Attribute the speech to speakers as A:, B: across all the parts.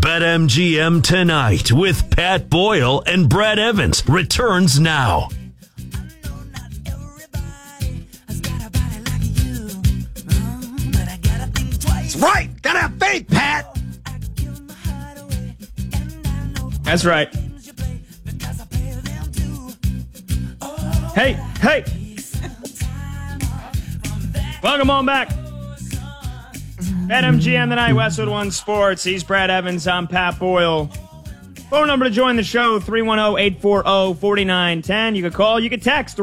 A: BetMGM Tonight with Pat Boyle and Brad Evans returns now.
B: That's right. Gotta have faith, Pat.
C: That's right. Hey. Welcome on back. BetMGM Tonight, Westwood One Sports. He's Brad Evans. I'm Pat Boyle. Phone number to join the show, 310-840-4910. You can call, you can text,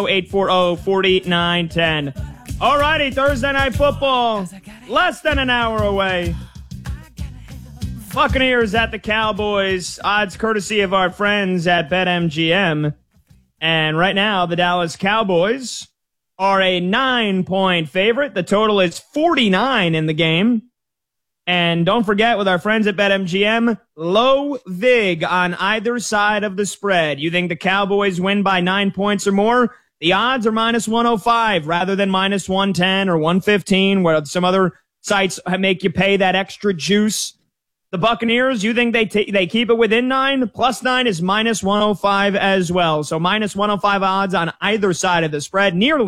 C: 310-840-4910. All righty, Thursday Night Football, less than an hour away. Buccaneers at the Cowboys, odds courtesy of our friends at BetMGM. And right now, the Dallas Cowboys are a 9-point favorite. The total is 49 in the game. And don't forget, with our friends at BetMGM, low vig on either side of the spread. You think the Cowboys win by 9 points or more? The odds are minus 105 rather than minus 110 or 115, where some other sites make you pay that extra juice. The Buccaneers, you think they keep it within 9? Plus 9 is minus 105 as well. So minus 105 odds on either side of the spread. Nearly.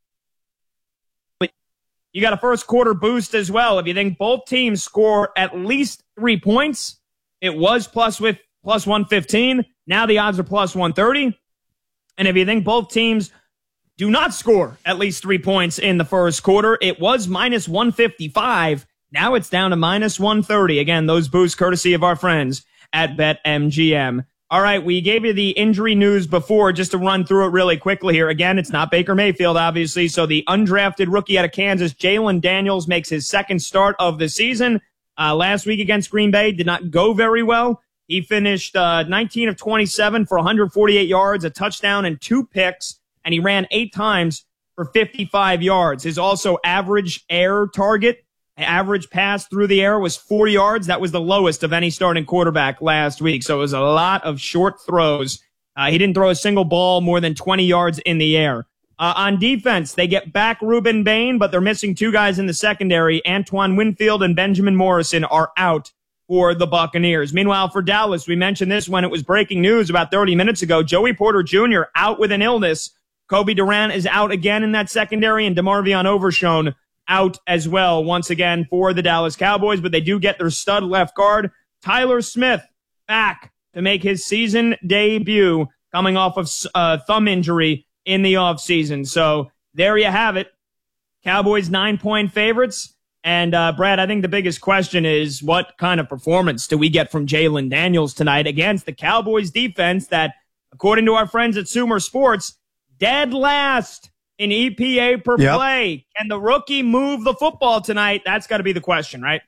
C: You got a first quarter boost as well. If you think both teams score at least 3 points, it was plus 115. Now the odds are plus 130. And if you think both teams do not score at least 3 points in the first quarter, it was minus 155. Now it's down to minus 130. Again, those boosts courtesy of our friends at BetMGM. All right, we gave you the injury news before, just to run through it really quickly here. Again, it's not Baker Mayfield, obviously. So the undrafted rookie out of Kansas, Jalen Daniels, makes his second start of the season. Last week against Green Bay did not go very well. He finished 19 of 27 for 148 yards, a touchdown, and 2 picks, and he ran 8 times for 55 yards. His also average air target, average pass through the air was 4 yards. That was the lowest of any starting quarterback last week. So it was a lot of short throws. He didn't throw a single ball more than 20 yards in the air. On defense, they get back Reuben Bain, but they're missing 2 guys in the secondary. Antoine Winfield and Benjamin Morrison are out for the Buccaneers. Meanwhile, for Dallas, we mentioned this when it was breaking news about 30 minutes ago. Joey Porter Jr. out with an illness. Kobe Durant is out again in that secondary, and DeMarvion Overshown out as well once again for the Dallas Cowboys, but they do get their stud left guard, Tyler Smith, back to make his season debut coming off of thumb injury in the offseason. So there you have it. Cowboys 9-point favorites. And Brad, I think the biggest question is, what kind of performance do we get from Jalen Daniels tonight against the Cowboys defense that, according to our friends at Sumer Sports, dead last in EPA per play. Can the rookie move the football tonight? That's got to be the question, right?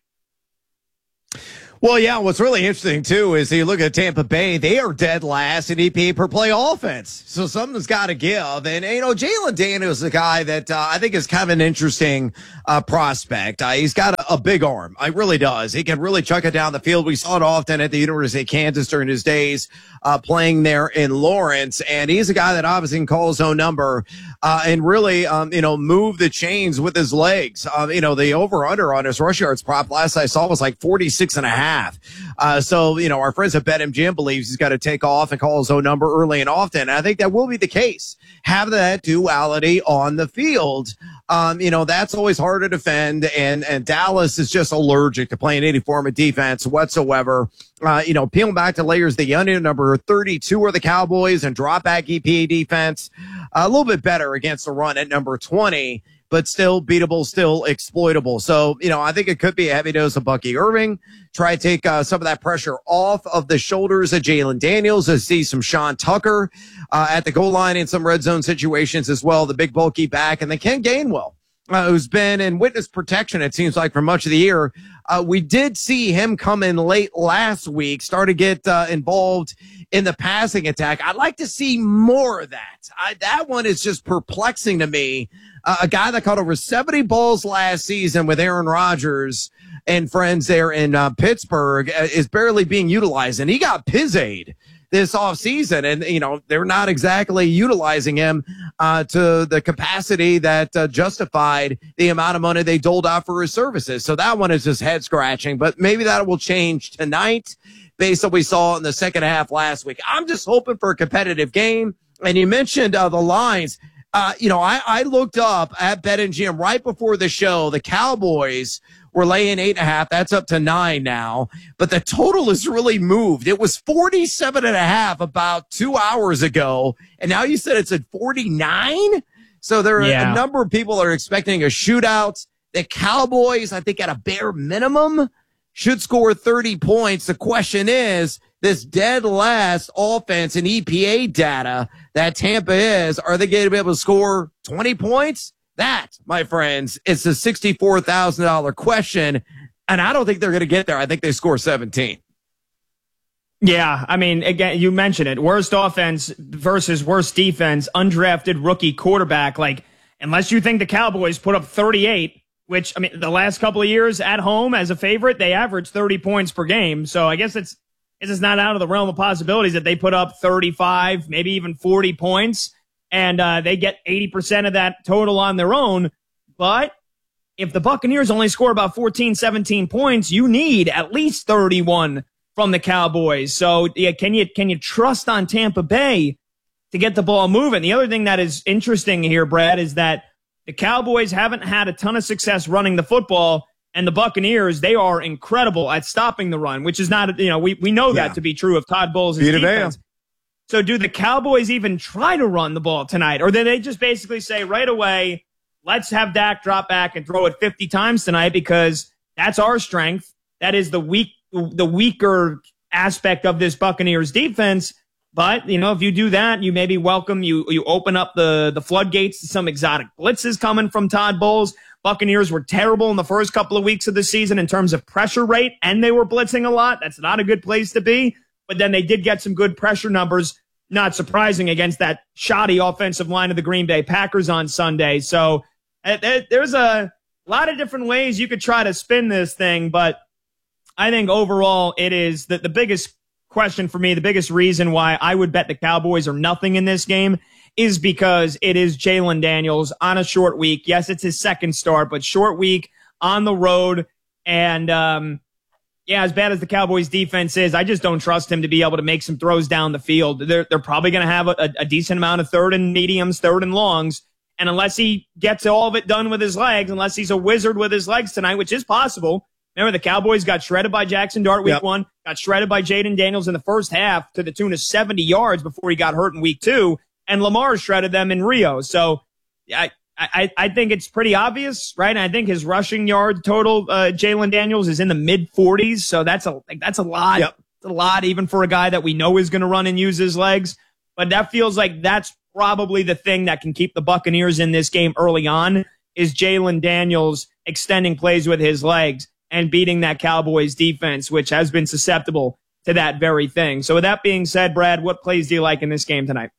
B: Well, yeah, what's really interesting, too, is you look at Tampa Bay, they are dead last in EPA per play offense. So something's got to give. And, Jalen Daniels is a guy that I think is kind of an interesting prospect. He's got a big arm. He really does. He can really chuck it down the field. We saw it often at the University of Kansas during his days playing there in Lawrence. And he's a guy that obviously can call his own number and really, move the chains with his legs. The over-under on his rush yards prop last I saw was like 46.5. So, our friends at BetMGM believes he's got to take off and call his own number early and often. And I think that will be the case. Have that duality on the field. That's always hard to defend. And Dallas is just allergic to playing any form of defense whatsoever. Peeling back to layers, the onion, number 32 are the Cowboys, and drop back EPA defense. A little bit better against the run at number 20. But still beatable, still exploitable. So, I think it could be a heavy dose of Bucky Irving. Try to take some of that pressure off of the shoulders of Jalen Daniels. I see some Sean Tucker at the goal line in some red zone situations as well. The big bulky back, and then Ken Gainwell, who's been in witness protection, it seems like, for much of the year. We did see him come in late last week, start to get involved in the passing attack. I'd like to see more of that. That one is just perplexing to me. A guy that caught over 70 balls last season with Aaron Rodgers and friends there in Pittsburgh is barely being utilized, and he got pizzade this offseason. And, they're not exactly utilizing him to the capacity that justified the amount of money they doled out for his services. So that one is just head scratching, but maybe that will change tonight based on what we saw in the second half last week. I'm just hoping for a competitive game. And you mentioned the lines. I looked up at BetMGM right before the show. The Cowboys were laying 8.5. That's up to 9 now. But the total has really moved. It was 47.5 about 2 hours ago. And now you said it's at 49. So there are a number of people that are expecting a shootout. The Cowboys, I think at a bare minimum, should score 30 points. The question is, this dead last offense and EPA data that Tampa is, are they going to be able to score 20 points? That, my friends, is a $64,000 question, and I don't think they're going to get there. I think they score 17.
C: Yeah, I mean, again, you mentioned it. Worst offense versus worst defense, undrafted rookie quarterback. Like, unless you think the Cowboys put up 38, which, I mean, the last couple of years at home as a favorite, they averaged 30 points per game. So I guess it's not out of the realm of possibilities that they put up 35, maybe even 40 points, and they get 80% of that total on their own. But if the Buccaneers only score about 14, 17 points, you need at least 31 from the Cowboys. So yeah, can you trust on Tampa Bay to get the ball moving? The other thing that is interesting here, Brad, is that the Cowboys haven't had a ton of success running the football, and the Buccaneers, they are incredible at stopping the run, which is not, we know that to be true of Todd Bowles' defense. So do the Cowboys even try to run the ball tonight? Or do they just basically say right away, let's have Dak drop back and throw it 50 times tonight because that's our strength. That is the weaker aspect of this Buccaneers defense. But, if you do that, you maybe you open up the floodgates to some exotic blitzes coming from Todd Bowles. Buccaneers were terrible in the first couple of weeks of the season in terms of pressure rate, and they were blitzing a lot. That's not a good place to be. But then they did get some good pressure numbers, not surprising, against that shoddy offensive line of the Green Bay Packers on Sunday. So there's a lot of different ways you could try to spin this thing, but I think overall it is the biggest question for me, the biggest reason why I would bet the Cowboys are nothing in this game is because it is Jalen Daniels on a short week. Yes, it's his second start, but short week on the road. And, as bad as the Cowboys defense is, I just don't trust him to be able to make some throws down the field. They're probably going to have a decent amount of third and mediums, third and longs. And unless he gets all of it done with his legs, unless he's a wizard with his legs tonight, which is possible. Remember, the Cowboys got shredded by Jackson Dart week 1, got shredded by Jaden Daniels in the first half to the tune of 70 yards before he got hurt in week 2. And Lamar shredded them in Rio. So I think it's pretty obvious, right? And I think his rushing yard total, Jalen Daniels, is in the mid-40s. So that's a lot. Yep. It's a lot even for a guy that we know is going to run and use his legs. But that feels like that's probably the thing that can keep the Buccaneers in this game early on is Jalen Daniels extending plays with his legs and beating that Cowboys defense, which has been susceptible to that very thing. So with that being said, Brad, what plays do you like in this game tonight?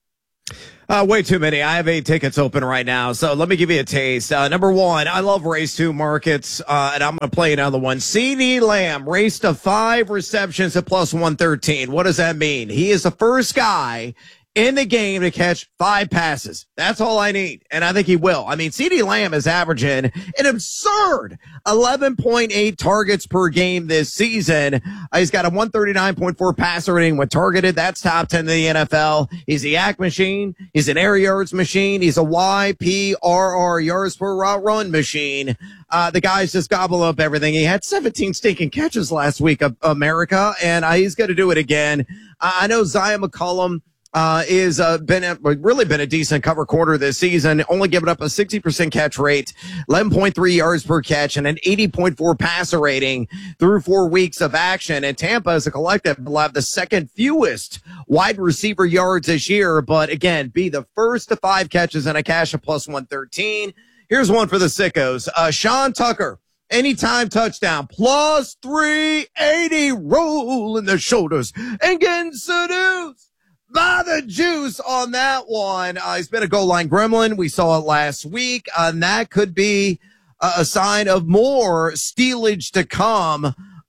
B: Way too many. I have 8 tickets open right now, so let me give you a taste. Number 1, I love race 2 markets, and I'm going to play another one. CeeDee Lamb, race to 5 receptions at plus 113. What does that mean? He is the first guy in the game to catch 5 passes. That's all I need, and I think he will. I mean, CeeDee Lamb is averaging an absurd 11.8 targets per game this season. He's got a 139.4 passer rating when targeted. That's top 10 in the NFL. He's a yak machine. He's an air yards machine. He's a YPRR yards per route run machine. The guy's just gobbling up everything. He had 17 stinking catches last week, America, and he's going to do it again. I know Zion McCollum is really been a decent cover quarter this season, only giving up a 60% catch rate, 11.3 yards per catch, and an 80.4 passer rating through 4 weeks of action. And Tampa, as a collective, will have the second fewest wide receiver yards this year, but again, be the first to 5 catches and a cash of plus 113. Here's one for the sickos. Sean Tucker, anytime touchdown, plus 380, rolling the shoulders and getting seduced by the juice on that one. He's been a goal line gremlin. We saw it last week, and that could be a sign of more stealage to come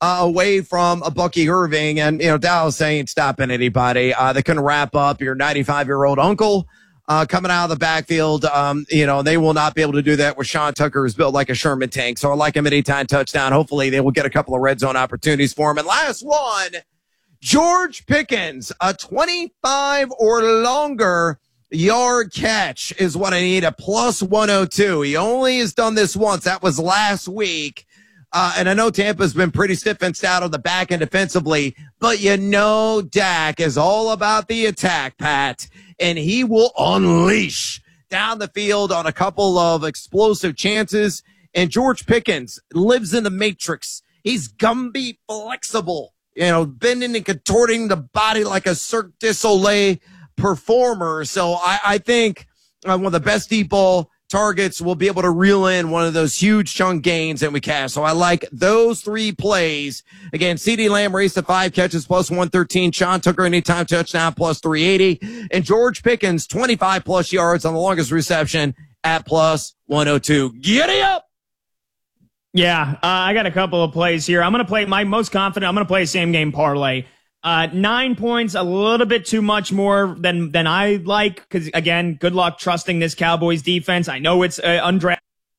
B: away from a Bucky Irving. And, Dallas ain't stopping anybody. They couldn't wrap up your 95-year-old uncle coming out of the backfield. They will not be able to do that with Sean Tucker, who's built like a Sherman tank. So I like him at anytime touchdown. Hopefully they will get a couple of red zone opportunities for him. And last one, George Pickens, a 25 or longer yard catch is what I need, a plus 102. He only has done this once. That was last week. And I know Tampa's been pretty stiff and stout on the back end defensively, but Dak is all about the attack, Pat, and he will unleash down the field on a couple of explosive chances. And George Pickens lives in the matrix. He's Gumby flexible, bending and contorting the body like a Cirque du Soleil performer. So I think one of the best deep ball targets will be able to reel in one of those huge chunk gains that we cast. So I like those three plays. Again, CeeDee Lamb raced to 5 catches plus 113. Sean Tucker anytime touchdown plus 380. And George Pickens 25 plus yards on the longest reception at plus 102. Giddy up!
C: Yeah, I got a couple of plays here. I'm going to play my most confident. I'm going to play a same game parlay. 9 points, a little bit too much more than I like. Because again, good luck trusting this Cowboys defense. I know it's undrafted.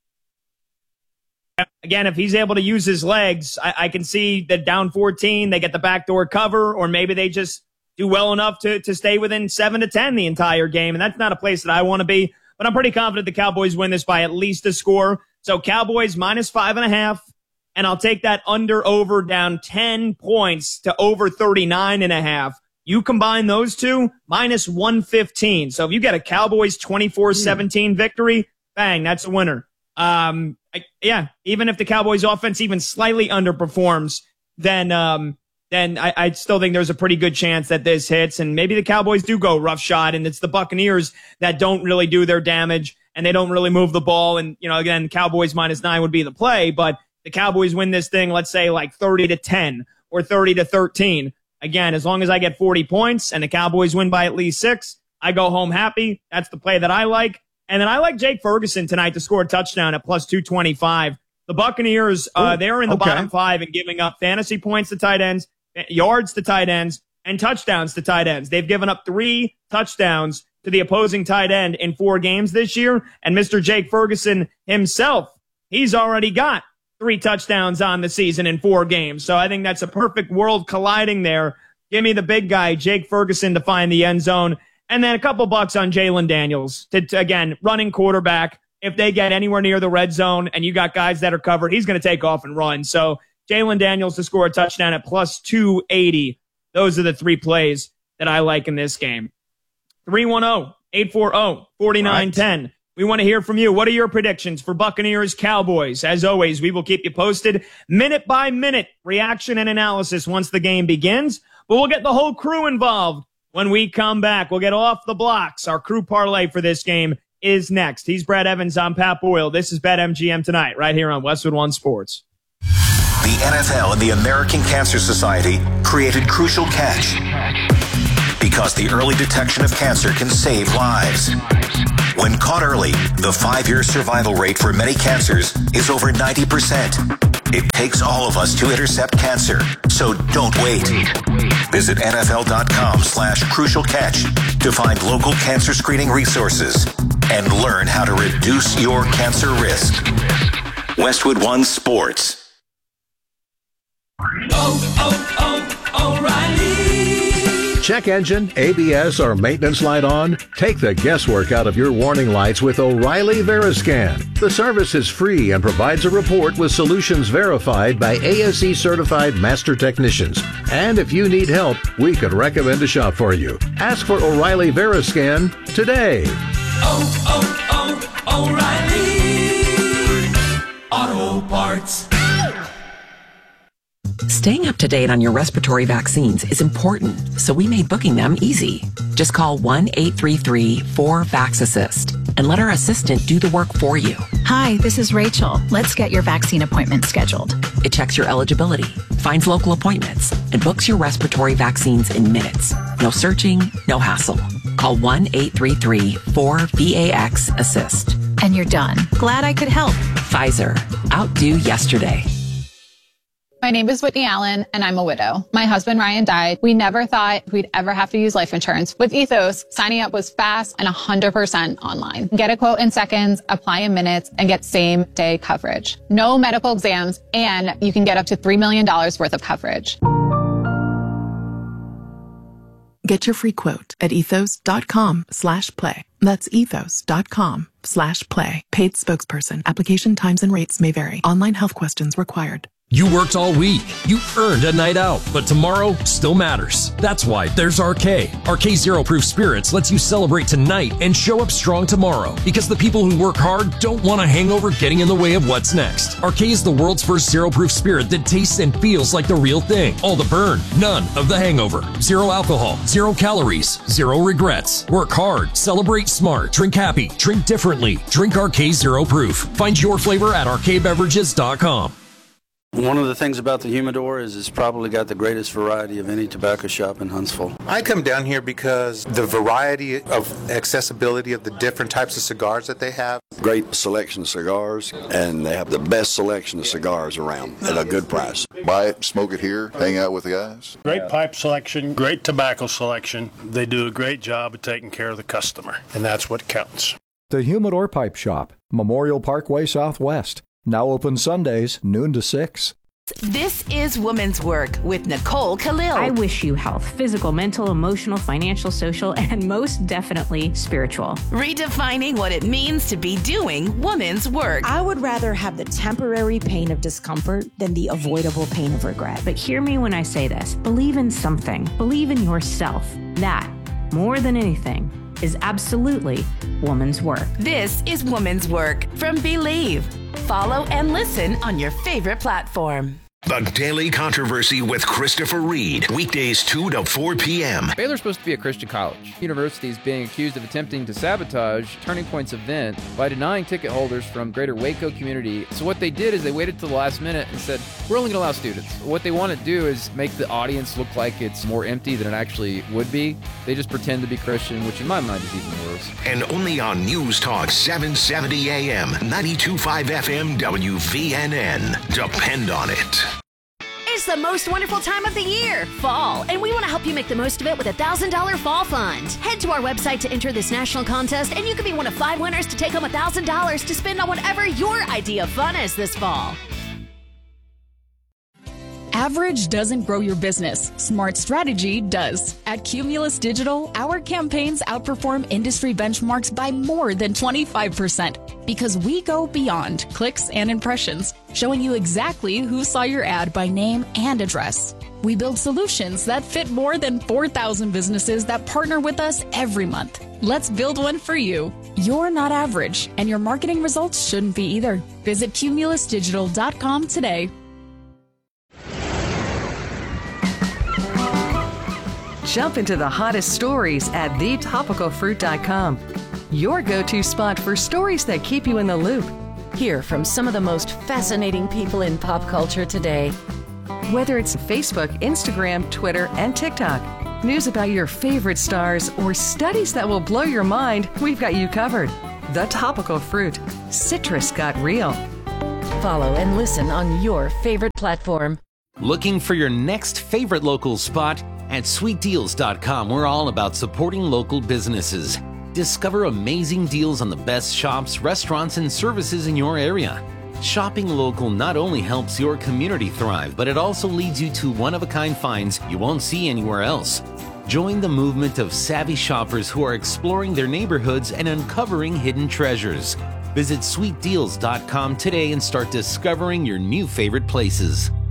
C: Again, if he's able to use his legs, I can see that down 14, they get the backdoor cover, or maybe they just do well enough to stay within 7 to 10 the entire game. And that's not a place that I want to be. But I'm pretty confident the Cowboys win this by at least a score. So Cowboys minus 5.5. And I'll take that over down 10 points to over 39.5. You combine those two, minus 115. So if you get a Cowboys 24-17 victory, bang, that's a winner. Even if the Cowboys offense even slightly underperforms, then I still think there's a pretty good chance that this hits. And maybe the Cowboys do go rough shot, and it's the Buccaneers that don't really do their damage, and they don't really move the ball. And, again, Cowboys minus 9 would be the play, but the Cowboys win this thing, let's say like 30-10 or 30-13. Again, as long as I get 40 points and the Cowboys win by at least 6, I go home happy. That's the play that I like. And then I like Jake Ferguson tonight to score a touchdown at plus 225. The Buccaneers, they're in the bottom 5 and giving up fantasy points to tight ends, yards to tight ends, and touchdowns to tight ends. They've given up 3 touchdowns to the opposing tight end in 4 games this year. And Mr. Jake Ferguson himself, he's already got 3 touchdowns on the season in 4 games. So I think that's a perfect world colliding there. Give me the big guy, Jake Ferguson, to find the end zone. And then a couple bucks on Jalen Daniels to again, running quarterback. If they get anywhere near the red zone and you got guys that are covered, he's going to take off and run. So Jalen Daniels to score a touchdown at plus 280. Those are the 3 plays that I like in this game. 310-840-4910. Right. We want to hear from you. What are your predictions for Buccaneers Cowboys? As always, we will keep you posted minute by minute, reaction and analysis once the game begins. But we'll get the whole crew involved when we come back. We'll get off the blocks. Our crew parlay for this game is next. He's Brad Evans. I'm Pat Boyle. This is BetMGM Tonight right here on Westwood One Sports.
D: The NFL and the American Cancer Society created Crucial Catch because the early detection of cancer can save lives. When caught early, the 5-year survival rate for many cancers is over 90%. It takes all of us to intercept cancer, so don't wait. Visit NFL.com/Crucial Catch to find local cancer screening resources and learn how to reduce your cancer risk. Westwood One Sports.
E: O'Reilly. Check engine, ABS, or maintenance light on? Take the guesswork out of your warning lights with O'Reilly Veriscan. The service is free and provides a report with solutions verified by ASE certified master technicians. And if you need help, we could recommend a shop for you. Ask for O'Reilly Veriscan today.
F: O'Reilly Auto Parts.
G: Staying up to date on your respiratory vaccines is important, so we made booking them easy. Just call 1-833-4VAX-ASSIST and let our assistant do the work for you.
H: Hi, this is Rachel. Let's get your vaccine appointment scheduled.
G: It checks your eligibility, finds local appointments, and books your respiratory vaccines in minutes. No searching, no hassle. Call 1-833-4VAX-ASSIST.
H: And you're done. Glad I could help.
G: Pfizer. Outdo yesterday.
I: My name is Whitney Allen, and I'm a widow. My husband, Ryan, died. We never thought we'd ever have to use life insurance. With Ethos, signing up was fast and 100% online. Get a quote in seconds, apply in minutes, and get same-day coverage. No medical exams, and you can get up to $3 million worth of coverage.
J: Get your free quote at ethos.com/play. That's ethos.com/play. Paid spokesperson. Application times and rates may vary. Online health questions required.
K: You worked all week. You earned a night out, but tomorrow still matters. That's why there's RK. RK Zero Proof Spirits lets you celebrate tonight and show up strong tomorrow, because the people who work hard don't want a hangover getting in the way of what's next. RK is the world's first zero proof spirit that tastes and feels like the real thing. All the burn, none of the hangover. Zero alcohol, 0 calories, 0 regrets. Work hard, celebrate smart, drink happy, drink differently. Drink RK Zero Proof. Find your flavor at rkbeverages.com.
L: One of the things about the Humidor is it's probably got the greatest variety of any tobacco shop in Huntsville.
M: I come down here because the variety of accessibility of the different types of cigars that they have.
N: Great selection of cigars, and they have the best selection of cigars around at a good price.
O: Buy it, smoke it here, hang out with the guys.
P: Great pipe selection, great tobacco selection. They do a great job of taking care of the customer, and that's what counts.
Q: The Humidor Pipe Shop, Memorial Parkway Southwest. Now open Sundays, noon to 6.
R: This is Women's Work with Nicole Khalil.
S: I wish you health, physical, mental, emotional, financial, social, and most definitely spiritual.
R: Redefining what it means to be doing women's work.
T: I would rather have the temporary pain of discomfort than the avoidable pain of regret.
S: But hear me when I say this. Believe in something. Believe in yourself. That, more than anything, is absolutely woman's work.
R: This is Woman's Work from Believe. Follow and listen on your favorite platform.
D: The Daily Controversy with Christopher Reed. Weekdays 2 to 4 p.m.
U: Baylor's supposed to be a Christian college. University is being accused of attempting to sabotage Turning Point's event by denying ticket holders from greater Waco community. So what they did is they waited till the last minute and said, we're only going to allow students. What they want to do is make the audience look like it's more empty than it actually would be. They just pretend to be Christian, which in my mind is even worse.
D: And only on News Talk 770 AM, 92.5 FM, WVNN. Depend on it.
V: It's the most wonderful time of the year, fall, and we want to help you make the most of it with a $1,000 fall fund. Head to our website to enter this national contest, and you could be one of 5 winners to take home $1,000 to spend on whatever your idea of fun is this fall.
W: Average doesn't grow your business. Smart strategy does. At Cumulus Digital, our campaigns outperform industry benchmarks by more than 25% because we go beyond clicks and impressions, showing you exactly who saw your ad by name and address. We build solutions that fit more than 4,000 businesses that partner with us every month. Let's build one for you. You're not average, and your marketing results shouldn't be either. Visit cumulusdigital.com today.
X: Jump into the hottest stories at thetopicalfruit.com. Your go-to spot for stories that keep you in the loop.
Y: Hear from some of the most fascinating people in pop culture today.
X: Whether it's Facebook, Instagram, Twitter, and TikTok, news about your favorite stars, or studies that will blow your mind, we've got you covered. The Topical Fruit. Citrus got real.
Y: Follow and listen on your favorite platform.
Z: Looking for your next favorite local spot? At sweetdeals.com, we're all about supporting local businesses. Discover amazing deals on the best shops, restaurants, and services in your area. Shopping local not only helps your community thrive, but it also leads you to one-of-a-kind finds you won't see anywhere else. Join the movement of savvy shoppers who are exploring their neighborhoods and uncovering hidden treasures. Visit sweetdeals.com today and start discovering your new favorite places.